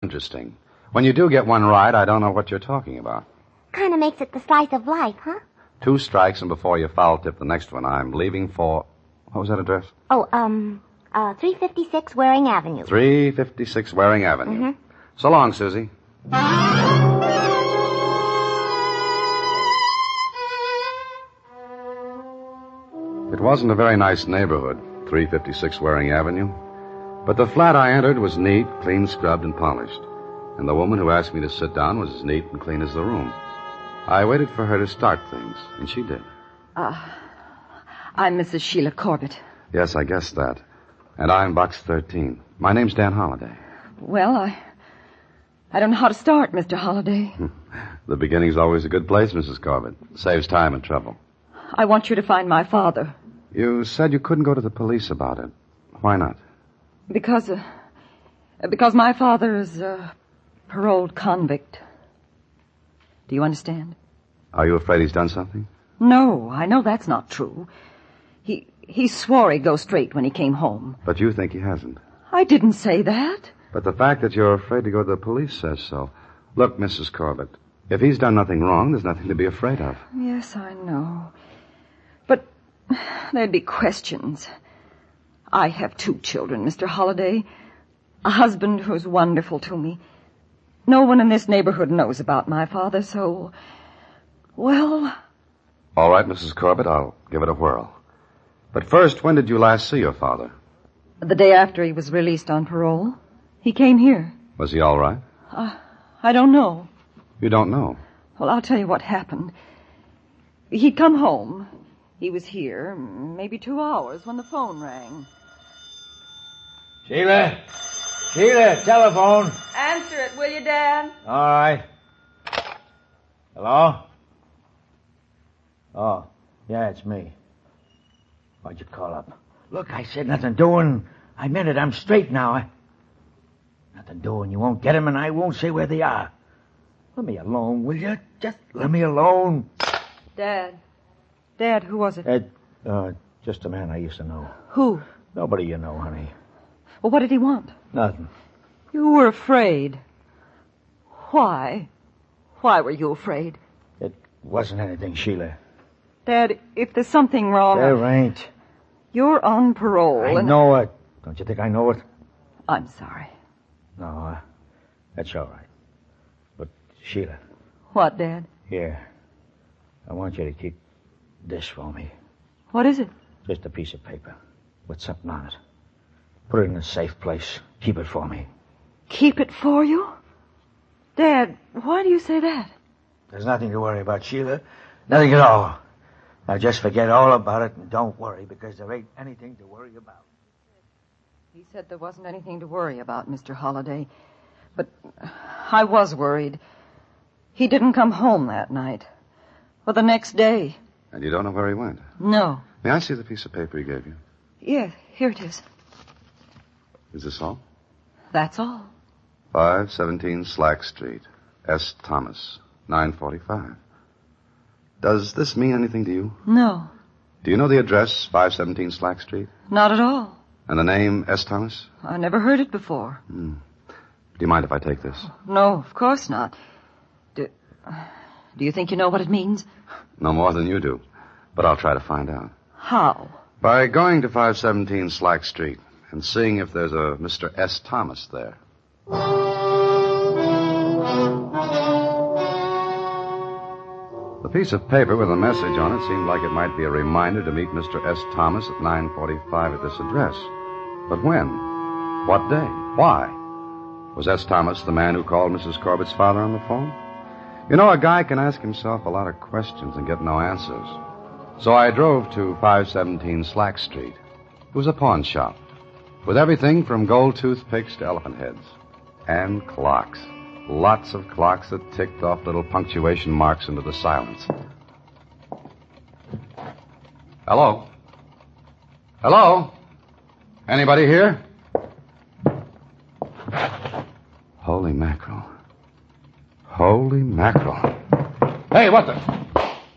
interesting. When you do get one right, I don't know what you're talking about. Kind of makes it the slice of life, huh? 2 strikes, and before you foul tip the next one, I'm leaving for... What was that address? 356 Waring Avenue. 356 Waring Avenue. Mm-hmm. So long, Susie. It wasn't a very nice neighborhood, 356 Waring Avenue. But the flat I entered was neat, clean scrubbed, and polished. And the woman who asked me to sit down was as neat and clean as the room. I waited for her to start things, and she did. I'm Mrs. Sheila Corbett. Yes, I guessed that. And I'm Box 13. My name's Dan Holliday. Well, I don't know how to start, Mr. Holliday. The beginning's always a good place, Mrs. Corbett. Saves time and trouble. I want you to find my father. You said you couldn't go to the police about it. Why not? Because my father is a paroled convict. Do you understand? Are you afraid he's done something? No, I know that's not true. He swore he'd go straight when he came home. But you think he hasn't. I didn't say that. But the fact that you're afraid to go to the police says so. Look, Mrs. Corbett, if he's done nothing wrong, there's nothing to be afraid of. Yes, I know. But there'd be questions. I have 2 children, Mr. Holliday. A husband who's wonderful to me. No one in this neighborhood knows about my father, so... Well... All right, Mrs. Corbett, I'll give it a whirl. But first, when did you last see your father? The day after he was released on parole. He came here. Was he all right? I don't know. You don't know? Well, I'll tell you what happened. He'd come home. He was here maybe 2 hours when the phone rang. Sheila, telephone. Answer it, will you, Dad? All right. Hello? Oh, yeah, it's me. Why'd you call up? Look, I said nothing doing. I meant it. I'm straight now. Nothing doing. You won't get him, and I won't say where they are. Let me alone, will you? Just let me alone. Dad, who was it? Just a man I used to know. Who? Nobody you know, honey. Well, what did he want? Nothing. You were afraid. Why? Why were you afraid? It wasn't anything, Sheila. Dad, if there's something wrong... There ain't. You're on parole. I know it. Don't you think I know it? I'm sorry. No, that's all right. But, Sheila. What, Dad? Here. I want you to keep this for me. What is it? Just a piece of paper with something on it. Put it in a safe place. Keep it for me. Keep it for you? Dad, why do you say that? There's nothing to worry about, Sheila. Nothing at all. Now just forget all about it and don't worry, because there ain't anything to worry about. He said there wasn't anything to worry about, Mr. Holliday. But I was worried. He didn't come home that night. Or the next day. And you don't know where he went? No. May I see the piece of paper he gave you? Yes, here it is. Is this all? That's all. 517 Slack Street, S. Thomas, 945. Does this mean anything to you? No. Do you know the address, 517 Slack Street? Not at all. And the name, S. Thomas? I never heard it before. Do you mind if I take this? No, of course not. Do you think you know what it means? No more than you do. But I'll try to find out. How? By going to 517 Slack Street and seeing if there's a Mr. S. Thomas there. The piece of paper with a message on it seemed like it might be a reminder to meet Mr. S. Thomas at 9:45 at this address. But when? What day? Why? Was S. Thomas the man who called Mrs. Corbett's father on the phone? You know, a guy can ask himself a lot of questions and get no answers. So I drove to 517 Slack Street. It was a pawn shop with everything from gold toothpicks to elephant heads. And clocks. Lots of clocks that ticked off little punctuation marks into the silence. Hello? Hello? Anybody here? Holy mackerel. Holy mackerel. Hey, what the...